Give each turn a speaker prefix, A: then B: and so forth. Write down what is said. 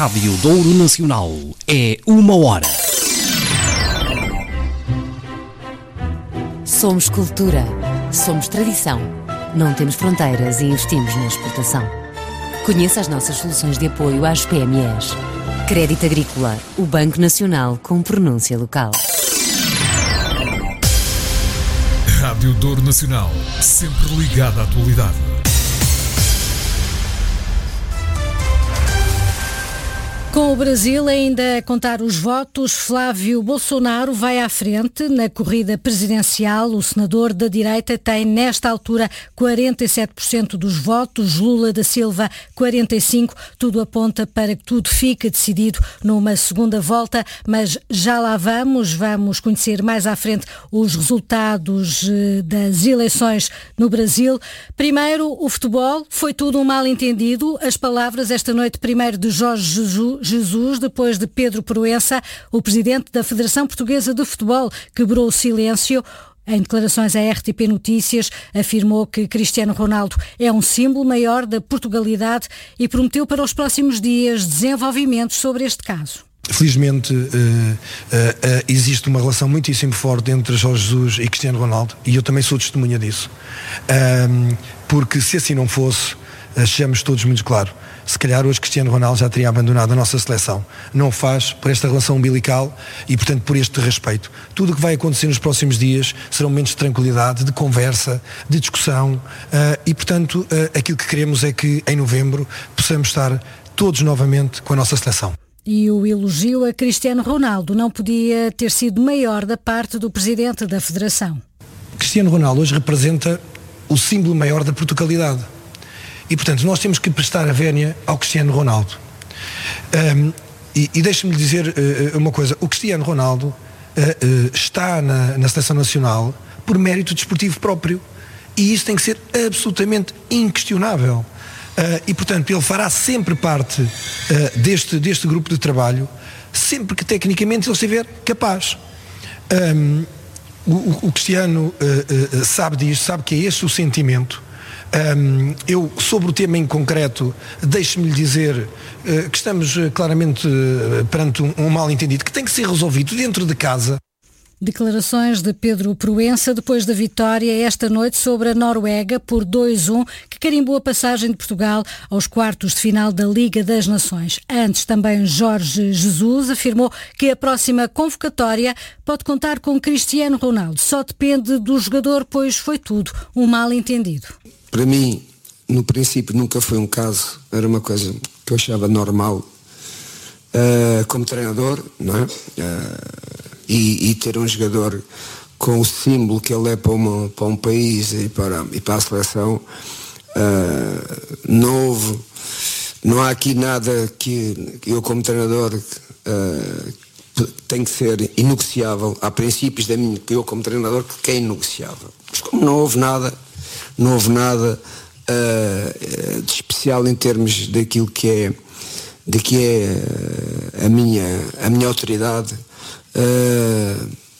A: Rádio Douro Nacional. É 1h.
B: Somos cultura. Somos tradição. Não temos fronteiras e investimos na exportação. Conheça as nossas soluções de apoio às PMEs. Crédito Agrícola, o Banco Nacional com pronúncia local.
C: Rádio Douro Nacional, sempre ligada à atualidade.
D: Com o Brasil ainda a contar os votos, Flávio Bolsonaro vai à frente na corrida presidencial. O senador da direita tem, nesta altura, 47% dos votos, Lula da Silva 45%. Tudo aponta para que tudo fique decidido numa segunda volta, mas já lá vamos conhecer mais à frente os resultados das eleições no Brasil. Primeiro, o futebol, foi tudo um mal-entendido. As palavras esta noite, primeiro de Jorge Jesus, depois de Pedro Proença, o presidente da Federação Portuguesa de Futebol, quebrou o silêncio. Em declarações à RTP Notícias, afirmou que Cristiano Ronaldo é um símbolo maior da Portugalidade e prometeu para os próximos dias desenvolvimentos sobre este caso.
E: Felizmente existe uma relação muitíssimo forte entre Jorge Jesus e Cristiano Ronaldo, e eu também sou testemunha disso, porque se assim não fosse, achamos todos muito claro, se calhar hoje Cristiano Ronaldo já teria abandonado a nossa seleção. Não o faz por esta relação umbilical e, portanto, por este respeito. Tudo o que vai acontecer nos próximos dias serão momentos de tranquilidade, de conversa, de discussão, e, portanto, aquilo que queremos é que em novembro possamos estar todos novamente com a nossa seleção.
D: E o elogio a Cristiano Ronaldo não podia ter sido maior da parte do presidente da Federação.
E: Cristiano Ronaldo hoje representa o símbolo maior da Portugalidade. E, portanto, nós temos que prestar a vénia ao Cristiano Ronaldo. E deixe-me dizer uma coisa. O Cristiano Ronaldo está na Seleção Nacional por mérito desportivo próprio. E isso tem que ser absolutamente inquestionável. E, portanto, ele fará sempre parte deste grupo de trabalho, sempre que tecnicamente ele estiver capaz. O Cristiano sabe disto, sabe que é esse o sentimento. Eu, sobre o tema em concreto, deixe-me lhe dizer que estamos claramente perante um mal-entendido que tem que ser resolvido dentro de casa.
D: Declarações de Pedro Proença depois da vitória esta noite sobre a Noruega por 2-1, que carimbou a passagem de Portugal aos quartos de final da Liga das Nações. Antes, também Jorge Jesus afirmou que a próxima convocatória pode contar com Cristiano Ronaldo. Só depende do jogador, pois foi tudo um mal-entendido.
F: Para mim, no princípio, nunca foi um caso, era uma coisa que eu achava normal como treinador, não é? E ter um jogador com o símbolo que ele é para um país e para a seleção, novo. Não há aqui nada que eu, como treinador, tem que ser inegociável. Há princípios que eu, como treinador, que é inegociável. Mas como não houve nada de especial em termos daquilo que é a minha autoridade,